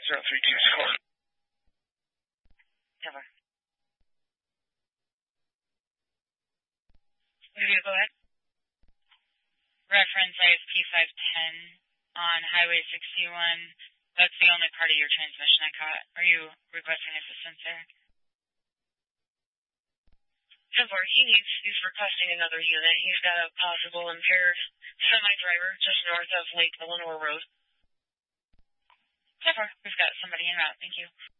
032 score. Cover. Go ahead. Reference ISP 510 on Highway 61. That's the only part of your transmission I caught. Are you requesting assistance there? He's requesting another unit. He's got a possible impaired semi-driver just north of Lake Eleanor Road. So far, we've got somebody en route. Thank you.